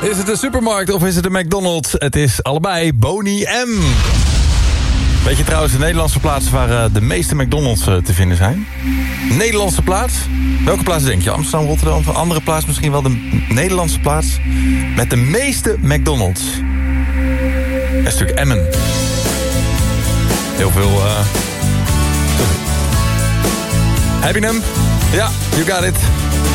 Is het een supermarkt of is het een McDonald's? Het is allebei Boney M. Weet je trouwens de Nederlandse plaats waar de meeste McDonald's te vinden zijn? Nederlandse plaats? Welke plaats denk je? Amsterdam, Rotterdam? Een andere plaats misschien wel de Nederlandse plaats? Met de meeste McDonald's. Dat is natuurlijk Emmen. Heel veel... Heb je hem? Ja, you got it.